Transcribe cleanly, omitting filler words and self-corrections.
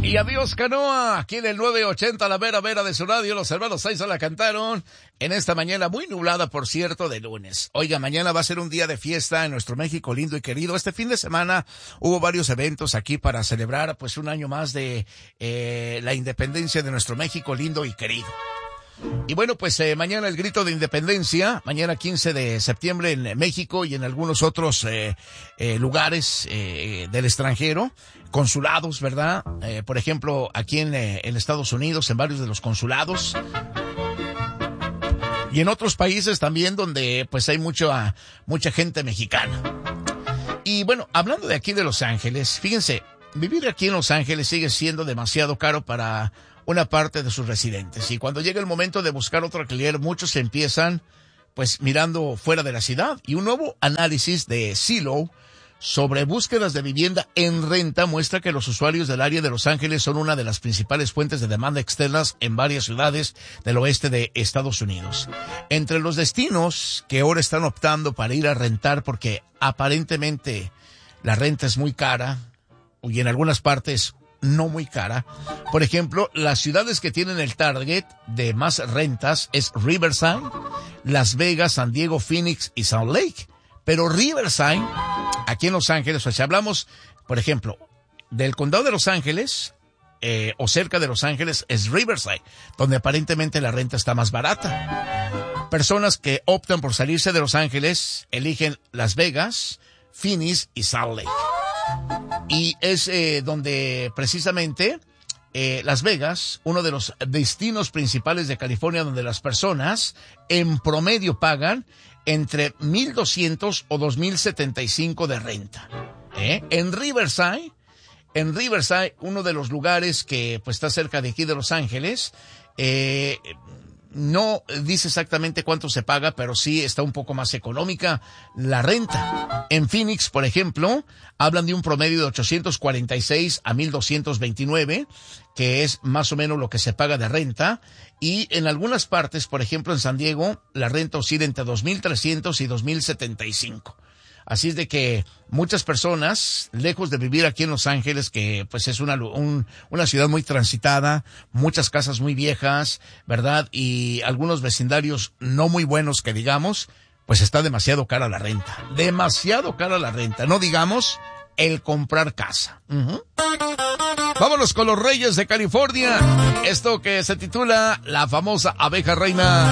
Y adiós Canoa, aquí en el 980 la vera vera de su radio, los hermanos Saiza la cantaron en esta mañana muy nublada, por cierto, de lunes. Oiga, mañana va a ser un día de fiesta en nuestro México lindo y querido. Este fin de semana hubo varios eventos aquí para celebrar pues un año más de la independencia de nuestro México lindo y querido. Y bueno, pues mañana el grito de independencia, mañana 15 de septiembre en México y en algunos otros lugares del extranjero, consulados, ¿verdad? Por ejemplo, aquí en Estados Unidos, en varios de los consulados. Y en otros países también donde pues hay mucha gente mexicana. Y bueno, hablando de aquí de Los Ángeles, fíjense, vivir aquí en Los Ángeles sigue siendo demasiado caro para una parte de sus residentes. Y cuando llega el momento de buscar otro alquiler, muchos empiezan pues mirando fuera de la ciudad. Y un nuevo análisis de Zillow sobre búsquedas de vivienda en renta muestra que los usuarios del área de Los Ángeles son una de las principales fuentes de demanda externas en varias ciudades del oeste de Estados Unidos. Entre los destinos que ahora están optando para ir a rentar porque aparentemente la renta es muy cara y en algunas partes no muy cara. Por ejemplo, las ciudades que tienen el target de más rentas es Riverside, Las Vegas, San Diego, Phoenix y Salt Lake. Pero Riverside, aquí en Los Ángeles, o sea, hablamos, por ejemplo, del condado de Los Ángeles, o cerca de Los Ángeles, es Riverside, donde aparentemente la renta está más barata. Personas que optan por salirse de Los Ángeles eligen Las Vegas, Phoenix y Salt Lake. Y es donde precisamente Las Vegas, uno de los destinos principales de California, donde las personas en promedio pagan entre $1,200 o $2,075 de renta. En Riverside, uno de los lugares que pues está cerca de aquí de Los Ángeles, no dice exactamente cuánto se paga, pero sí está un poco más económica la renta. En Phoenix, por ejemplo, hablan de un promedio de 846 a 1,229, que es más o menos lo que se paga de renta. Y en algunas partes, por ejemplo en San Diego, la renta oscila entre 2,300 y 2,075. Así es de que muchas personas, lejos de vivir aquí en Los Ángeles, que pues es una ciudad muy transitada, muchas casas muy viejas, ¿verdad? Y algunos vecindarios no muy buenos que digamos, pues está demasiado cara la renta. Demasiado cara la renta, no digamos el comprar casa. Vámonos con los Reyes de California. Esto que se titula La famosa abeja reina.